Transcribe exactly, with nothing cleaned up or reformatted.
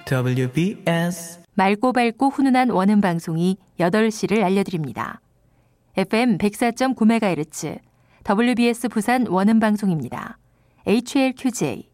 더블유비에스 맑고 밝고 훈훈한 원음 방송이 여덟 시를 알려드립니다. 에프엠 백사 점 구 메가헤르츠 더블유비에스 부산 원음 방송입니다. 에이치엘큐제이